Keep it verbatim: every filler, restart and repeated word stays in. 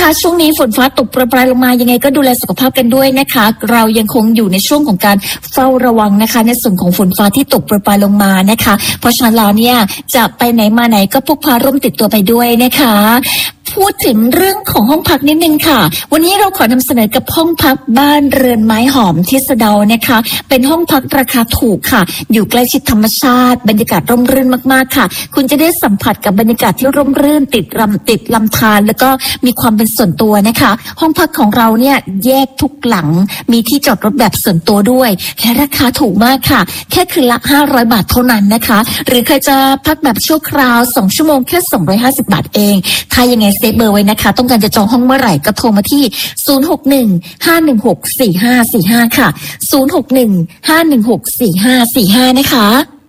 คะช่วงนี้ฝนฟ้าตกโปรยปลายลงมายังไงก็ดูแลสุขภาพกันด้วยนะคะเรายังคงอยู่ในช่วงของการเฝ้าระวังนะคะในส่วนของฝนฟ้าที่ตกโปรยปลายลงมานะคะเพราะฉะนั้นแล้วเนี่ยจะไปไหนมาไหนก็พกพาร่มติดตัวไปด้วยนะคะพูดถึงเรื่องของห้องพักนิดนึงค่ะวันนี้เราขอนำเสนอกับห้องพักบ้านเรือนไม้หอมที่สะเดานะคะเป็นห้องพักราคาถูกค่ะอยู่ใกล้ชิดธรรมชาติบรรยากาศร่มรื่นมากๆค่ะคุณจะได้สัมผัสกับบรรยากาศที่ร่มรื่นติดลำติดลำธารแล้วก็มีความเป็นส่วนตัวนะคะห้องพักของเราเนี่ยแยกทุกหลังมีที่จอดรถแบบส่วนตัวด้วยและราคาถูกมากค่ะแค่คืนละห้าร้อยบาทเท่านั้นนะคะหรือใครจะพักแบบชั่วคราวสองชั่วโมงแค่สองร้อยห้าสิบบาทเองถ้ายังไงเซฟเบอร์ไว้นะคะต้องการจะจองห้องเมื่อไหร่ก็โทรมาที่ศูนย์ หก หนึ่ง ห้า หนึ่ง หก สี่ ห้า สี่ ห้าค่ะศูนย์ หก หนึ่ง ห้า หนึ่ง หก สี่ ห้า สี่ ห้านะคะ